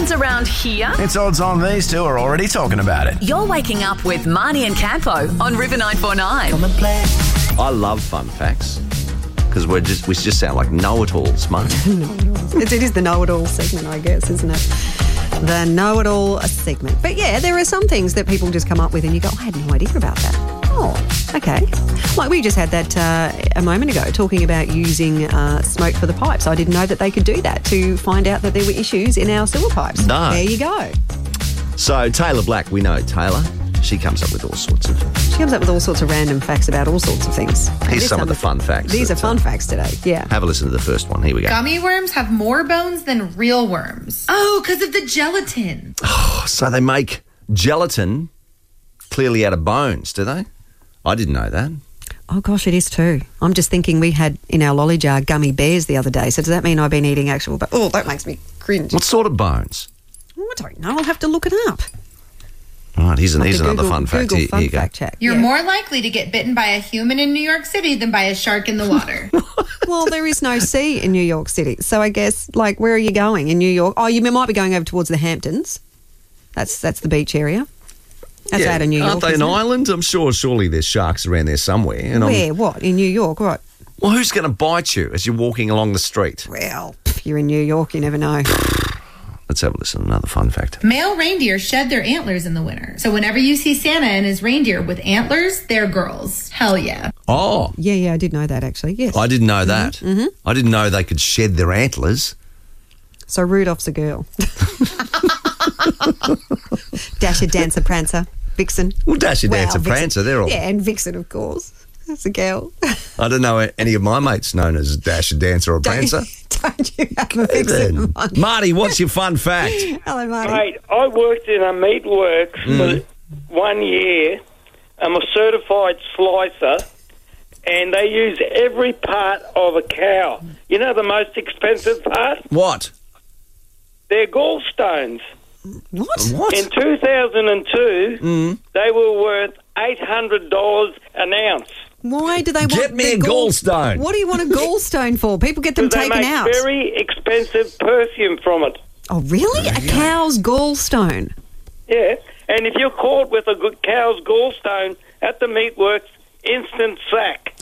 odds around here? It's odds on these two are already talking about it. You're waking up with Marnie and Campo on River 949. I love fun facts because we just sound like know-it-alls, mate. It is the know-it-all segment, I guess, isn't it? The know-it-all segment. But yeah, there are some things that people just come up with and you go, I had no idea about that. Oh, okay. Like we just had that a moment ago, talking about using smoke for the pipes. I didn't know that they could do that to find out that there were issues in our sewer pipes. No. There you go. So Taylor Black, we know Taylor. She comes up with all sorts of... She comes up with all sorts of random facts about all sorts of things. Here's some of the fun facts. These are fun facts today, yeah. Have a listen to the first one. Here we go. Gummy worms have more bones than real worms. Oh, because of the gelatin. So they make gelatin clearly out of bones, do they? I didn't know that. Oh, gosh, it is too. I'm just thinking we had in our lolly jar gummy bears the other day. So does that mean I've been eating actual... Oh, that makes me cringe. What sort of bones? Oh, I don't know. I'll have to look it up. All right, here's another fun fact. Google Here fun you go. fact check. You're more likely to get bitten by a human in New York City than by a shark in the water. Well, there is no sea in New York City. So I guess, like, where are you going in New York? Oh, you might be going over towards the Hamptons. That's the beach area. That's out of New York. Aren't they an island? I'm sure surely there's sharks around there somewhere. And where? What? In New York? What? Well, who's going to bite you as you're walking along the street? Well, you're in New York, you never know. Let's have a listen to another fun fact. Male reindeer shed their antlers in the winter. So whenever you see Santa and his reindeer with antlers, they're girls. Hell yeah. Oh. Yeah, I did know that actually, yes. I didn't know that. Mm-hmm. I didn't know they could shed their antlers. So Rudolph's a girl. Dasher, Dancer, Prancer, Vixen. Well, Dasher, Dancer, Prancer, they're all... Yeah, and Vixen, of course. That's a girl. I don't know any of my mates known as Dasher, Dancer or Prancer. Don't you have a Vixen? Marty, what's your fun fact? Hello, Marty. Mate, I worked in a meatworks for 1 year. I'm a certified slicer, and they use every part of a cow. You know the most expensive part? What? They're gallstones. What? In 2002, they were worth $800 an ounce. Why do they want... Get me a gallstone. What do you want a gallstone for? People get them taken out. They make very expensive perfume from it. Oh, really? A cow's gallstone? Yeah, and if you're caught with a good cow's gallstone at the meatworks, instant sack.